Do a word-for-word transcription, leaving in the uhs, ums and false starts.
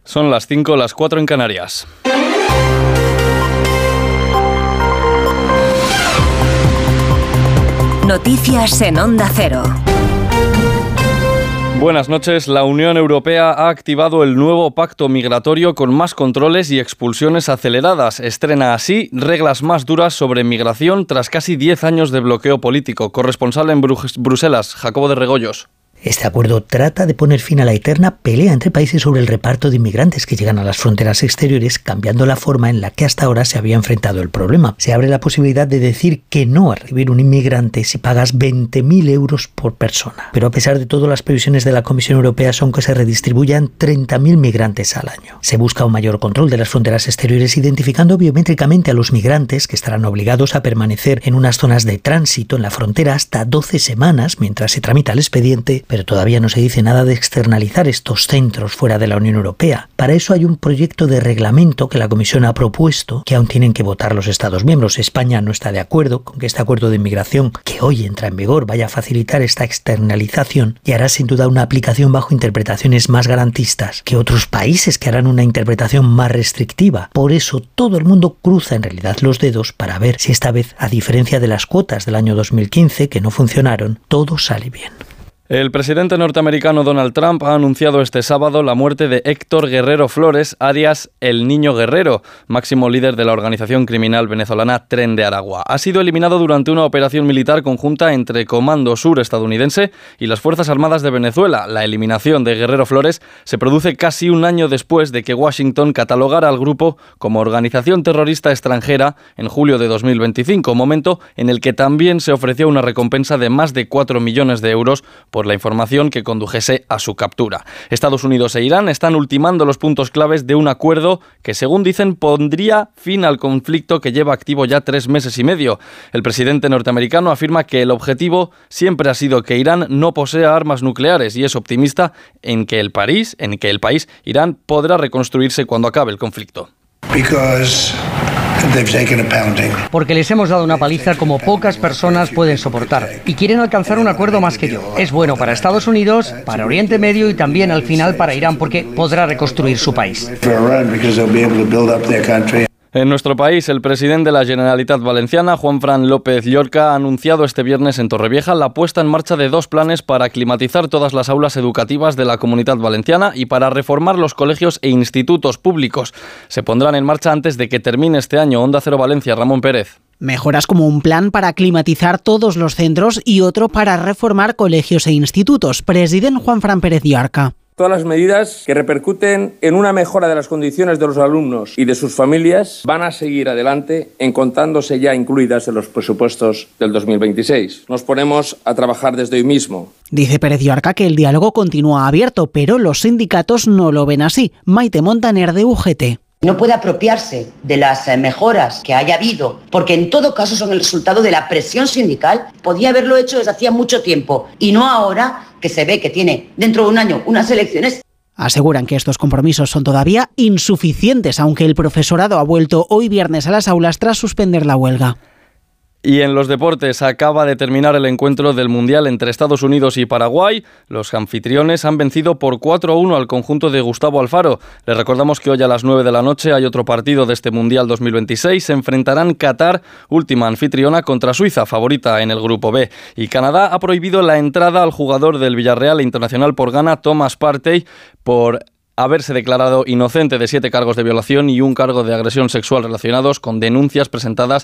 Son las cinco, las cuatro en Canarias. Noticias en Onda Cero. Buenas noches. La Unión Europea ha activado el nuevo pacto migratorio con más controles y expulsiones aceleradas. Estrena así reglas más duras sobre migración tras casi diez años de bloqueo político. Corresponsal en Brux- Bruselas, Jacobo de Regoyos. Este acuerdo trata de poner fin a la eterna pelea entre países sobre el reparto de inmigrantes que llegan a las fronteras exteriores, cambiando la forma en la que hasta ahora se había enfrentado el problema. Se abre la posibilidad de decir que no a recibir un inmigrante si pagas veinte mil euros por persona. Pero a pesar de todo, las previsiones de la Comisión Europea son que se redistribuyan treinta mil migrantes al año. Se busca un mayor control de las fronteras exteriores, identificando biométricamente a los migrantes, que estarán obligados a permanecer en unas zonas de tránsito en la frontera hasta doce semanas mientras se tramita el expediente. Pero todavía no se dice nada de externalizar estos centros fuera de la Unión Europea. Para eso hay un proyecto de reglamento que la Comisión ha propuesto, que aún tienen que votar los Estados miembros. España no está de acuerdo con que este acuerdo de inmigración, que hoy entra en vigor, vaya a facilitar esta externalización y hará sin duda una aplicación bajo interpretaciones más garantistas que otros países que harán una interpretación más restrictiva. Por eso todo el mundo cruza en realidad los dedos para ver si esta vez, a diferencia de las cuotas del año dos mil quince que no funcionaron, todo sale bien. El presidente norteamericano Donald Trump ha anunciado este sábado la muerte de Héctor Guerrero Flores, alias El Niño Guerrero, máximo líder de la organización criminal venezolana Tren de Aragua. Ha sido eliminado durante una operación militar conjunta entre Comando Sur estadounidense y las Fuerzas Armadas de Venezuela. La eliminación de Guerrero Flores se produce casi un año después de que Washington catalogara al grupo como organización terrorista extranjera en julio de dos mil veinticinco, momento en el que también se ofreció una recompensa de más de cuatro millones de euros por la información que condujese a su captura. Estados Unidos e Irán están ultimando los puntos claves de un acuerdo que, según dicen, pondría fin al conflicto que lleva activo ya tres meses y medio. El presidente norteamericano afirma que el objetivo siempre ha sido que Irán no posea armas nucleares y es optimista en que el país, en que el país, Irán, podrá reconstruirse cuando acabe el conflicto. Because Porque les hemos dado una paliza como pocas personas pueden soportar y quieren alcanzar un acuerdo más que yo. Es bueno para Estados Unidos, para Oriente Medio y también al final para Irán porque podrá reconstruir su país. En nuestro país, el presidente de la Generalitat Valenciana, Juanfran López Llorca, ha anunciado este viernes en Torrevieja la puesta en marcha de dos planes para climatizar todas las aulas educativas de la Comunidad Valenciana y para reformar los colegios e institutos públicos. Se pondrán en marcha antes de que termine este año. Onda Cero Valencia, Ramón Pérez. Mejoras como un plan para climatizar todos los centros y otro para reformar colegios e institutos. Presidente Juanfran Pérez Llorca. Todas las medidas que repercuten en una mejora de las condiciones de los alumnos y de sus familias van a seguir adelante, encontrándose ya incluidas en los presupuestos del dos mil veintiséis. Nos ponemos a trabajar desde hoy mismo. Dice Pérez Llorca que el diálogo continúa abierto, pero los sindicatos no lo ven así. Maite Montaner, de U G T. No puede apropiarse de las mejoras que haya habido, porque en todo caso son el resultado de la presión sindical. Podía haberlo hecho desde hacía mucho tiempo y no ahora que se ve que tiene dentro de un año unas elecciones. Aseguran que estos compromisos son todavía insuficientes, aunque el profesorado ha vuelto hoy viernes a las aulas tras suspender la huelga. Y en los deportes acaba de terminar el encuentro del Mundial entre Estados Unidos y Paraguay. Los anfitriones han vencido por cuatro a uno al conjunto de Gustavo Alfaro. Les recordamos que hoy a las nueve de la noche hay otro partido de este Mundial dos mil veintiséis. Se enfrentarán Qatar, última anfitriona, contra Suiza, favorita en el Grupo B. Y Canadá ha prohibido la entrada al jugador del Villarreal e internacional por Ghana, Thomas Partey, por haberse declarado inocente de siete cargos de violación y un cargo de agresión sexual relacionados con denuncias presentadas